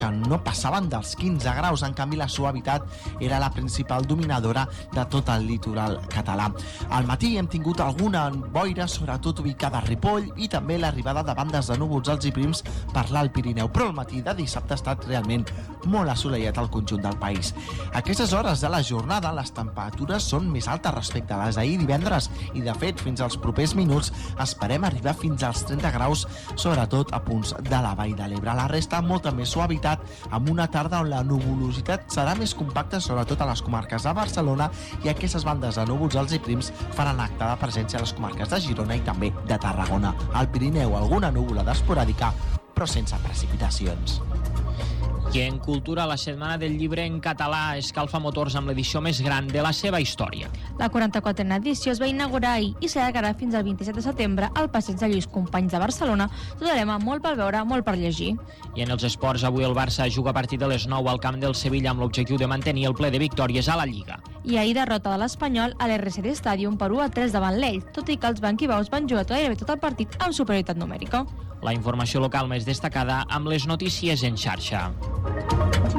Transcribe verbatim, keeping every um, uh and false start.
que no passaven dels quinze graus. En canvi, la suavitat era la principal dominadora de tot el litoral català. Al matí hem tingut alguna boira, sobretot ubicada a Ripoll, i també l'arribada de bandes de núvols alts i prims per l'Alt Pirineu, però el matí de dissabte ha estat realment molt assolellat al conjunt del país. A aquestes hores de la jornada les temperatures són més altes respecte a les d'ahir divendres i, de fet, fins als propers minuts esperem arribar fins als trenta graus, sobretot a punts de la Vall de l'Ebre. La resta, molta més suavitat, amb una tarda on la nuvolositat serà més compacta, sobretot a les comarques de Barcelona, i aquestes bandes de núvols alts i prims faran acte de presència a les comarques de Girona i també de Tarragona. Al Pirineu, alguna núvolada esporàdica, però sense precipitacions. I en cultura, la Setmana del Llibre en català escalfa motors amb l'edició més gran de la seva història. La quaranta-quatrena edició es va inaugurar ahir i s'allargarà fins al vint-i-set de setembre al passeig de Lluís Companys de Barcelona. Trobarem molt per veure, molt per llegir. I en els esports, avui el Barça juga a partir de les nou al camp del Sevilla amb l'objectiu de mantenir el ple de victòries a la Lliga. I ahir derrota de l'Espanyol a l'R C D Stadium per u a tres davant l'Ell, tot i que els blanquibaus van jugar gairebé tot el partit amb superioritat numèrica. La informació local més destacada amb les notícies en xarxa.